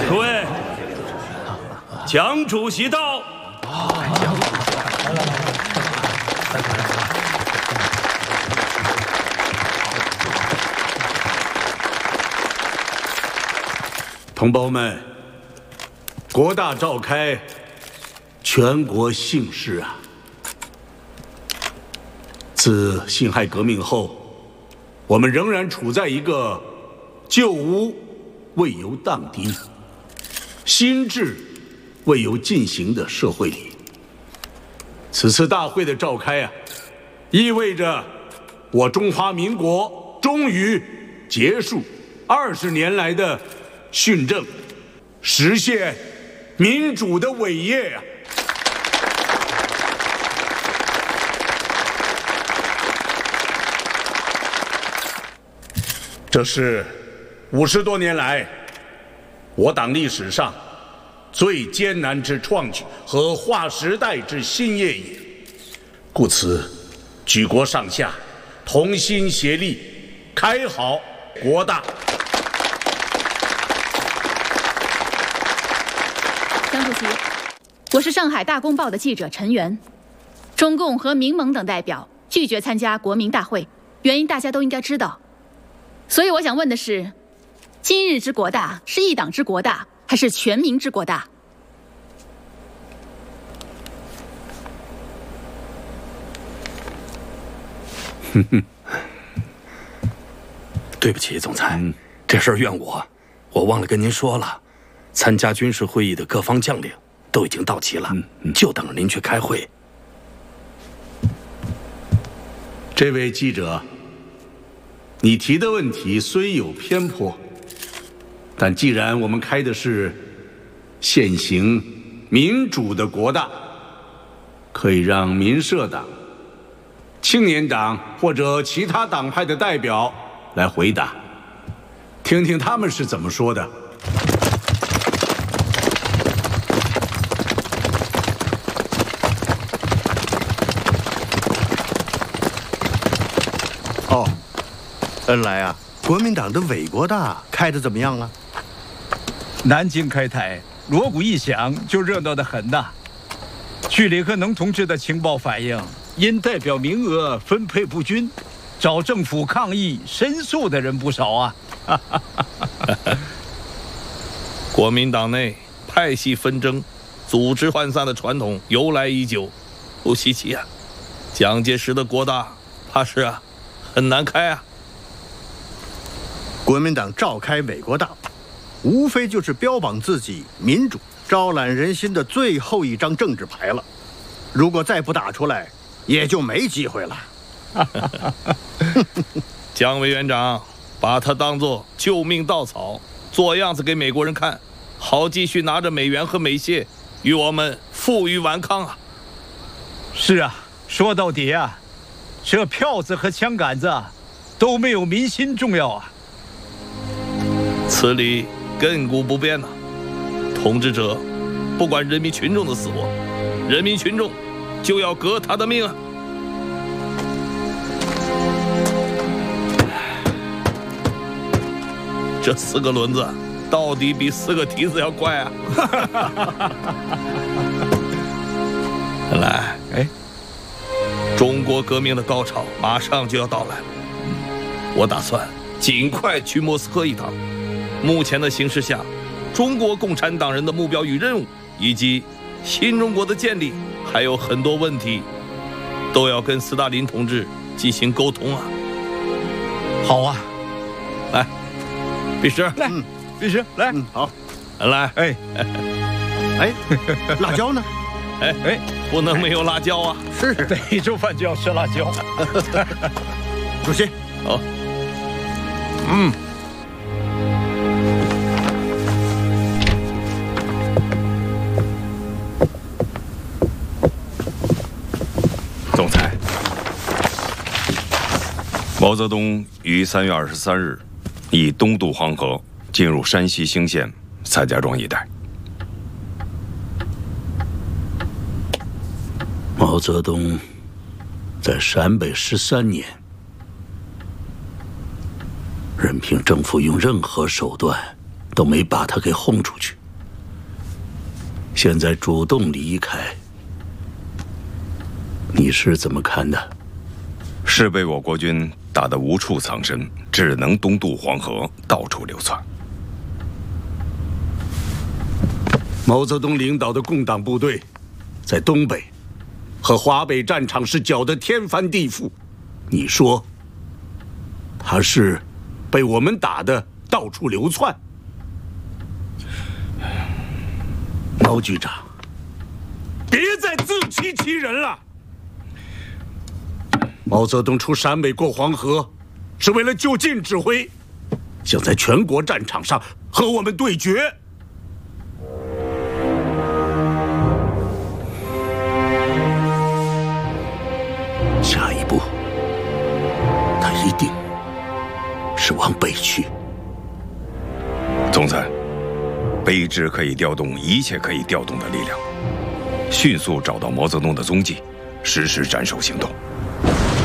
各位，蒋主席到。同胞们，国大召开，全国幸事啊！自辛亥革命后，我们仍然处在一个旧屋未由荡涤、新制未由进行的社会里。此次大会的召开啊，意味着我中华民国终于结束20年来的训政，实现民主的伟业啊！这是50多年来我党历史上最艰难之创举和划时代之新业也。故此，举国上下同心协力，开好国大。 蒋主席，我是上海大公报的记者陈元。中共和民盟等代表拒绝参加国民大会，原因大家都应该知道。所以我想问的是，今日之国大是一党之国大，还是全民之国大？ 对不起，总裁，这事儿怨我忘了跟您说了。参加军事会议的各方将领都已经到齐了，就等着您去开会。 这位记者，你提的问题虽有偏颇，但既然我们开的是现行民主的国大，可以让民社党、青年党或者其他党派的代表来回答，听听他们是怎么说的。 恩来啊，国民党的伪国大开得怎么样啊？ 南京开台，锣鼓一响就热闹得很呐。据李克能同志的情报反映，因代表名额分配不均，找政府抗议申诉的人不少啊。 国民党内派系纷争、组织涣散的传统由来已久，不稀奇啊。蒋介石的国大，怕是啊，很难开啊。 国民党召开伪国大，无非就是标榜自己民主、招揽人心的最后一张政治牌了。如果再不打出来，也就没机会了。 蒋委员长把它当作救命稻草，做样子给美国人看，好继续拿着美元和美械与我们负隅顽抗啊！ 是啊，说到底啊，这票子和枪杆子都没有民心重要啊。 此理亘古不变呐！统治者不管人民群众的死活，人民群众就要革他的命啊！这4个轮子到底比4个蹄子要快啊！来，中国革命的高潮马上就要到来了，我打算尽快去莫斯科一趟。目前的形势下，中国共产党人的目标与任务，以及新中国的建立，还有很多问题，都要跟斯大林同志进行沟通啊。 好啊， 来，毕师来，毕师来， 好， 来， 辣椒呢？ 不能没有辣椒啊！ 是， 每周饭就要吃辣椒。 主席， 好， 总裁，毛泽东于3月23日以东渡黄河，进入山西兴县蔡家庄一带。 毛泽东在陕北13年，任凭政府用任何手段都没把他给轰出去。现在主动离开，你是怎么看的？ 是被我国军打得无处藏身，只能东渡黄河，到处流窜。 毛泽东领导的共党部队，在东北和华北战场是搅得天翻地覆。你说，他是被我们打得到处流窜？毛局长，别再自欺欺人了。毛泽东出陕北过黄河，是为了就近指挥，想在全国战场上和我们对决。下一步，他一定是往北去。 总裁，北支可以调动一切可以调动的力量，迅速找到毛泽东的踪迹，实施斩首行动。